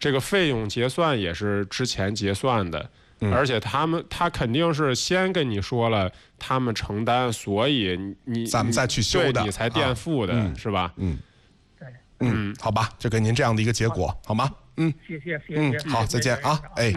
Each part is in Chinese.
这个费用结算也是之前结算的。而且他肯定是先跟你说了他们承担，所以咱们再去修的， 你才垫付的，是吧？ 好吧，就给您这样的一个结果，好吗？ 谢谢。 好，再见啊，哎，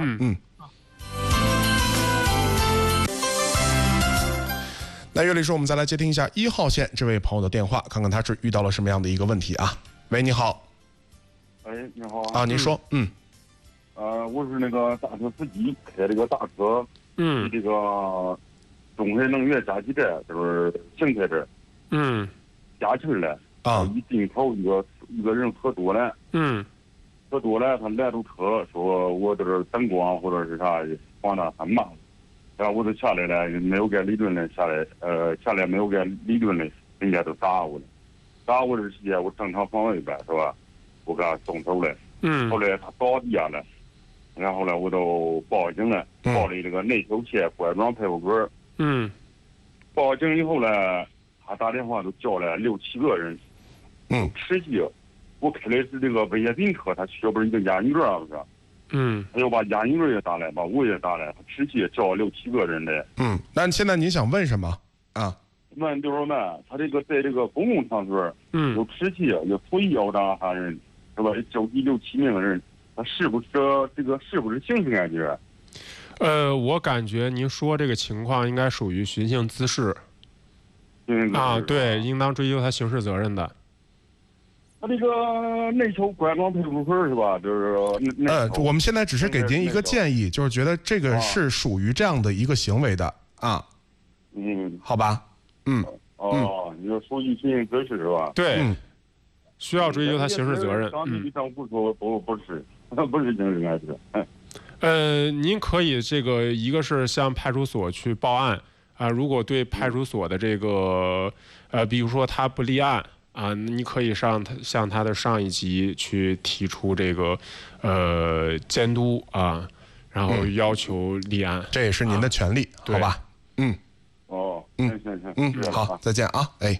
那岳律师，我们再来接听一下1号线这位朋友的电话，看看他是遇到了什么样的一个问题啊？喂，你好。 哎，你好啊，您说， 我是那个大车司机，开这个大车，这个中海能源加气站，就是邢台这，加气了，一进口一个人喝多了，喝多了，他拦住车说我这儿灯光或者是啥晃的很慢，然后我就下来了，没有该理论的下来没有该理论的，人家都打我了，打我的时间我正常防卫呗，是吧？我给他动手了，后来他倒地下了。然后呢，我都报警了，报的这个内丘县关庄派出所。报警以后呢，他打电话都叫了6、7个人。实际我开的是这个危险品车，他需要不是一个押运证不是？他要把押运证也打来，把我也打来，他实际叫6、7个人的。 那现在您想问什么啊？ 问就是呢，他这个在这个公共场所有持械，有随意殴打他人，是吧？救济6、7名人。他是不是刑事案件？ 我感觉您说这个情况应该属于寻衅滋事。对，应当追究他刑事责任的。 他这个内丘关庄派出所是吧？就是我们现在只是给您一个建议，就是觉得这个是属于这样的一个行为的啊。好吧。 你说属于寻衅滋事是吧？ 对。需要追究他刑事责任。 当地上不说不是刑事案件。您可以这个一个是向派出所去报案啊，如果对派出所的这个比如说他不立案啊，你可以向他的上一级去提出这个监督啊，然后要求立案， 这也是您的权利，好吧？ 行， 好，再见啊，哎，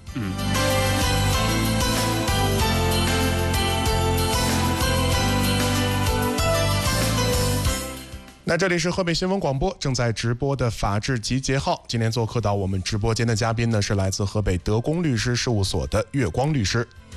那这里是河北新闻广播正在直播的法治集结号，今天做客到我们直播间的嘉宾呢是来自河北德公律师事务所的月光律师。